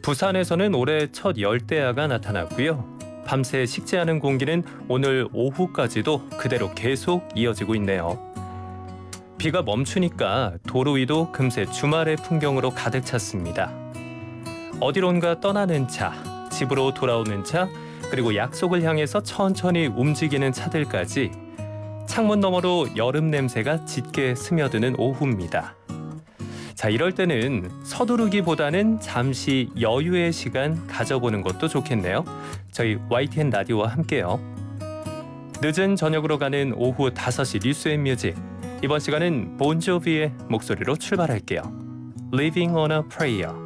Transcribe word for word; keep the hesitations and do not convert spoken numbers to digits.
부산에서는 올해 첫 열대야가 나타났고요. 밤새 식지 않은 공기는 오늘 오후까지도 그대로 계속 이어지고 있네요. 비가 멈추니까 도로 위도 금세 주말의 풍경으로 가득 찼습니다. 어디론가 떠나는 차, 집으로 돌아오는 차, 그리고 약속을 향해서 천천히 움직이는 차들까지 창문 너머로 여름 냄새가 짙게 스며드는 오후입니다. 자, 이럴 때는 서두르기보다는 잠시 여유의 시간 가져보는 것도 좋겠네요. 저희 와이티엔 라디오와 함께요. 늦은 저녁으로 가는 오후 다섯 시 뉴스앤뮤직. 이번 시간은 본조비의 목소리로 출발할게요. Living on a Prayer.